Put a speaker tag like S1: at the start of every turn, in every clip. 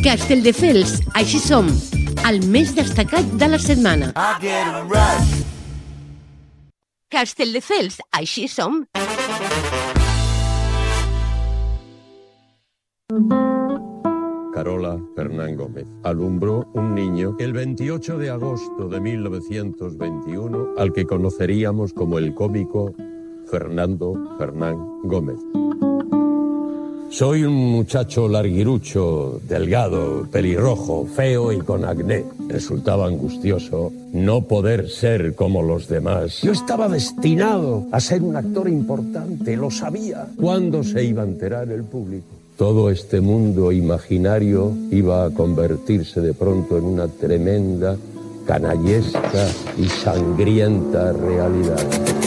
S1: Castelldefels, així som, el més destacat de la setmana. Castelldefels, així som.
S2: Carola Fernán Gómez alumbró un niño el 28 de agosto de 1921 al que conoceríamos como el cómico Fernando Fernán Gómez. Soy un muchacho larguirucho, delgado, pelirrojo, feo y con acné. Resultaba angustioso no poder ser como los demás. Yo estaba destinado a ser un actor importante, lo sabía. ¿Cuándo se iba a enterar el público? Todo este mundo imaginario iba a convertirse de pronto en una tremenda, canallesca y sangrienta realidad.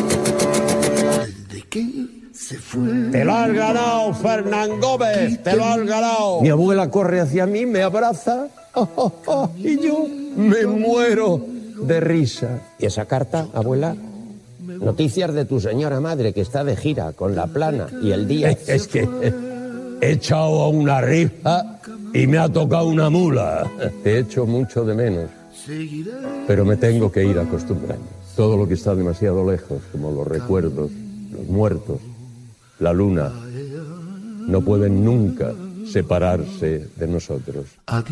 S3: ¿De qué se fue?
S2: ¡Te lo has ganado, Fernán Gómez! ¡Te lo has ganado! Mi abuela corre hacia mí, me abraza y yo me muero de risa.
S4: ¿Y esa carta, abuela? Noticias de tu señora madre que está de gira con La Plana y El Día.
S2: Es que he echado a una rifa y me ha tocado una mula. Te echo mucho de menos, pero me tengo que ir acostumbrando. Todo lo que está demasiado lejos, como los recuerdos, los muertos, la luna, no pueden nunca separarse de nosotros.